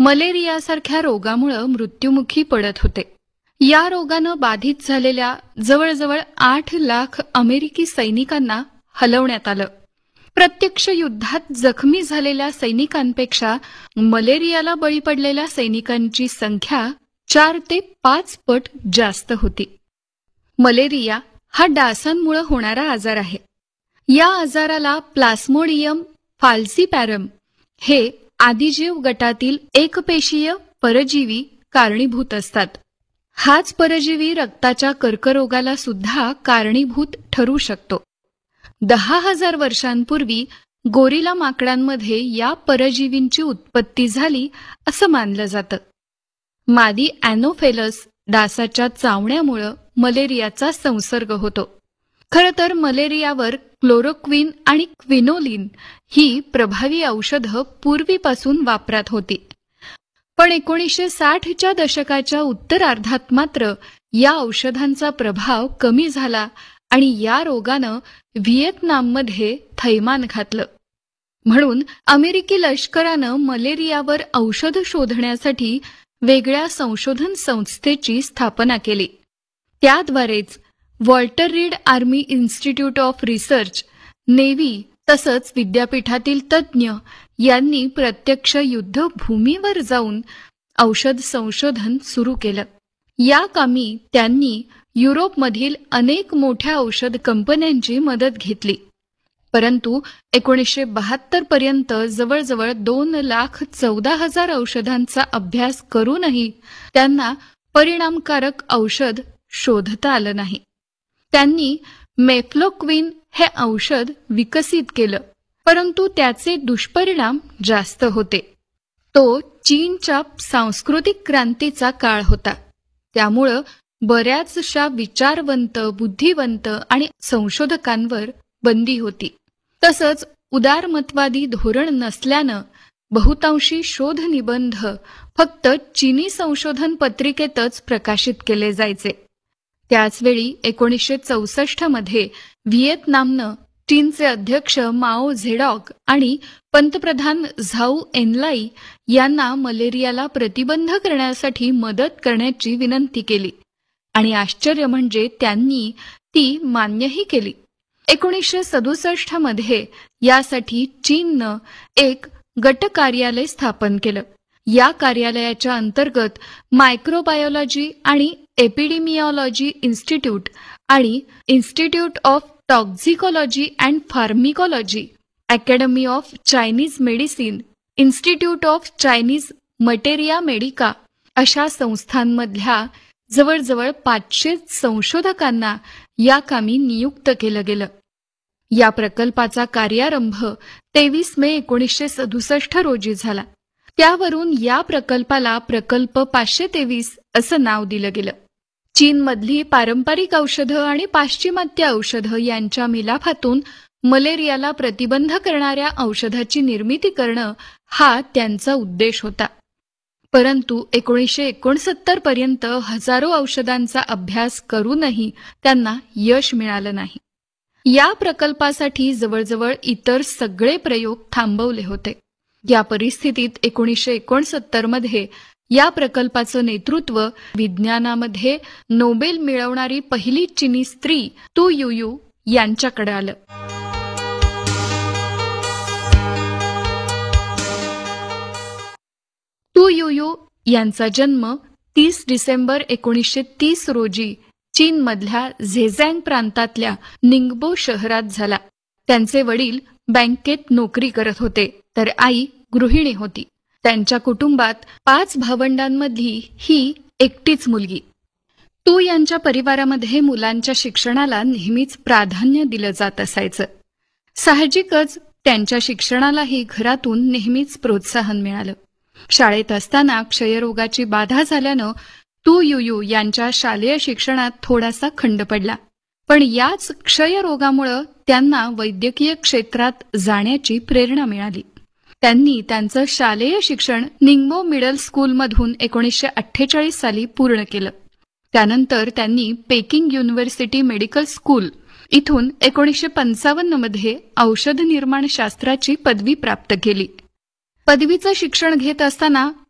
मलेरियासारख्या रोगामुळे मृत्युमुखी पडत होते. या रोगानं बाधित झालेल्या जवळजवळ 8 लाख अमेरिकी सैनिकांना हलवण्यात आलं. प्रत्यक्ष युद्धात जखमी झालेल्या सैनिकांपेक्षा मलेरियाला बळी पडलेल्या सैनिकांची संख्या 4 ते 5 पट जास्त होती. मलेरिया हा डासांमुळे होणारा आजार आहे. या आजाराला प्लास्मोडियम फाल्सीपॅरम हे आदिजीव गटातील एकपेशीय परजीवी कारणीभूत असतात. हाच परजीवी रक्ताच्या कर्करोगाला सुद्धा कारणीभूत ठरू शकतो. 10,000 वर्षांपूर्वी गोरिला माकडांमध्ये या परजीवींची उत्पत्ती झाली असं मानलं जातं. मादी ॲनोफेलस डासाच्या चावण्यामुळे मलेरियाचा संसर्ग होतो. खरं तर मलेरियावर क्लोरोक्विन आणि क्विनोलिन ही प्रभावी औषधं पूर्वीपासून वापरात होती. पण 1960च्या दशकाच्या उत्तरार्धात मात्र या औषधांचा प्रभाव कमी झाला आणि या रोगानं व्हिएतनाममध्ये थैमान घातलं. म्हणून अमेरिकी लष्करानं मलेरियावर औषध शोधण्यासाठी वेगळ्या संशोधन संस्थेची स्थापना केली. त्याद्वारेच Walter read army institute of research, navy तसंच विद्यापीठातील तज्ज्ञ यांनी प्रत्यक्ष युद्धभूमीवर जाऊन औषध संशोधन सुरू केलं. या कामी त्यांनी युरोपमधील अनेक मोठ्या औषध कंपन्यांची मदत घेतली. परंतु 1972 पर्यंत जवळजवळ 2,14,000 औषधांचा अभ्यास करूनही त्यांना परिणामकारक औषध शोधता आलं नाही. त्यांनी मेफ्लोक्विन हे औषध विकसित केलं, परंतु त्याचे दुष्परिणाम जास्त होते. तो चीनच्या सांस्कृतिक क्रांतीचा काळ होता. त्यामुळं बऱ्याचशा विचारवंत, बुद्धिवंत आणि संशोधकांवर बंदी होती. तसंच उदारमतवादी धोरण नसल्यानं बहुतांशी शोध निबंध फक्त चीनी संशोधन पत्रिकेतच प्रकाशित केले जायचे. त्याचवेळी 1964 मध्ये व्हिएतनामनं चीनचे अध्यक्ष माओ झेडॉक आणि पंतप्रधान झाऊ एनलाई यांना मलेरियाला प्रतिबंध करण्यासाठी मदत करण्याची विनंती केली आणि आश्चर्य म्हणजे त्यांनी ती मान्यही केली. 1967 मध्ये यासाठी चीननं एक गट कार्यालय स्थापन केलं. या कार्यालयाच्या अंतर्गत मायक्रोबायोलॉजी आणि एपिडेमिओलॉजी इन्स्टिट्यूट आणि institute of टॉक्झिकोलॉजी and फार्मिकोलॉजी, academy of Chinese medicine, institute of Chinese materia Medica अशा संस्थांमधल्या जवळजवळ 500 संशोधकांना या कामी नियुक्त केलं गेलं. या प्रकल्पाचा कार्यारंभ 23 मे 1967 रोजी झाला. त्यावरून या प्रकल्पाला प्रकल्प 523 असं नाव दिलं गेलं. चीनमधली पारंपरिक औषधं आणि पाश्चिमात्य औषधं यांच्या मिलाफातून मलेरियाला प्रतिबंध करणाऱ्या औषधाची निर्मिती करणं हा त्यांचा उद्देश होता. परंतु 1969 पर्यंत हजारो औषधांचा अभ्यास करूनही त्यांना यश मिळालं नाही. या प्रकल्पासाठी जवळजवळ इतर सगळे प्रयोग थांबवले होते. या परिस्थितीत 1969 मध्ये या प्रकल्पाचं नेतृत्व विज्ञानामध्ये नोबेल मिळवणारी पहिली चिनी स्त्री तू युयू यांच्याकडे आलं. तू युयू यांचा जन्म 30 डिसेंबर 1930 रोजी चीनमधल्या झेजँग प्रांतातल्या निंगबो शहरात झाला. त्यांचे वडील बँकेत नोकरी करत होते तर आई गृहिणी होती. त्यांच्या कुटुंबात 5 भावंडांमधली ही एकटीच मुलगी. तू यांच्या परिवारामध्ये मुलांच्या शिक्षणाला नेहमीच प्राधान्य दिलं जात असायचं. साहजिकच त्यांच्या शिक्षणालाही घरातून नेहमीच प्रोत्साहन मिळालं. शाळेत असताना क्षयरोगाची बाधा झाल्यानं तू युयू यांच्या शालेय शिक्षणात थोडासा खंड पडला. पण याच क्षयरोगामुळे त्यांना वैद्यकीय क्षेत्रात जाण्याची प्रेरणा मिळाली. त्यांनी त्यांचं शालेय शिक्षण निंगबो मिडल स्कूलमधून 1948 साली पूर्ण केलं. त्यानंतर त्यांनी पेकिंग युनिव्हर्सिटी मेडिकल स्कूल इथून 1955 मध्ये औषध निर्माण शास्त्राची पदवी प्राप्त केली. पदवीचं शिक्षण घेत असताना